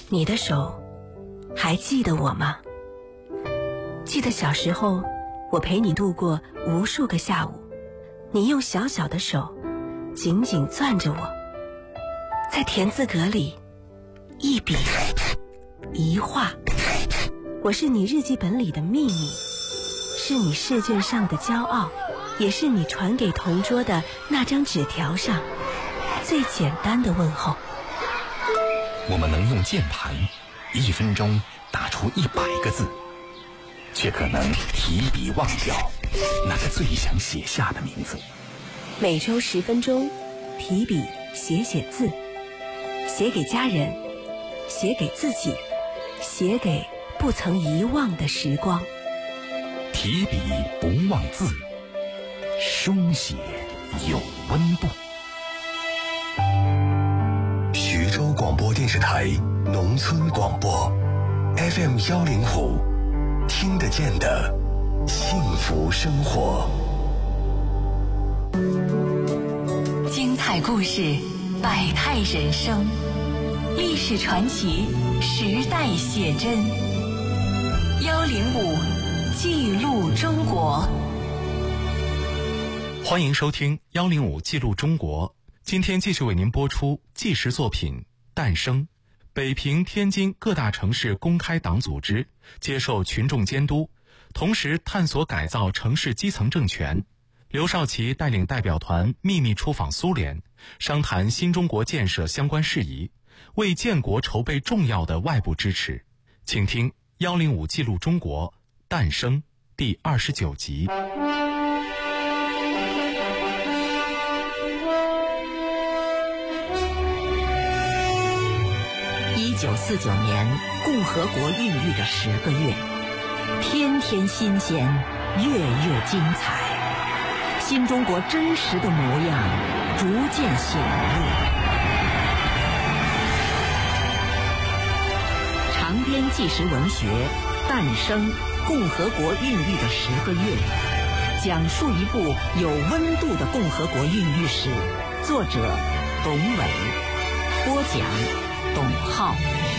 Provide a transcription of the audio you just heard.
你的手还记得我吗？记得小时候，我陪你度过无数个下午，你用小小的手紧紧攥着我，在田字格里一笔一画，我是你日记本里的秘密，是你试卷上的骄傲，也是你传给同桌的那张纸条上最简单的问候。 我们能用键盘1分钟打出100个字，却可能提笔忘掉那个最想写下的名字。 每周10分钟，提笔写字，写给家人，写给自己，写给不曾遗忘的时光。 提笔不忘字，书写有温度。 徐州广播电视台农村广播 FM105，听得见的幸福生活。 精彩故事，百态人生，历史传奇，时代写真。105记录中国。 欢迎收听105记录中国。今天继续为您播出纪实作品《诞生》。北平、天津各大城市公开党组织，接受群众监督，同时探索改造城市基层政权。刘少奇带领代表团秘密出访苏联，商谈新中国建设相关事宜，为建国筹备重要的外部支持。请听105记录中国《诞生》第29集。 1949年，共和国孕育的10个月，天天新鲜，月月精彩，新中国真实的模样逐渐显露。长篇纪实文学《诞生：共和国孕育的10个月》，讲述一部有温度的共和国孕育史。作者董伟，播讲董浩。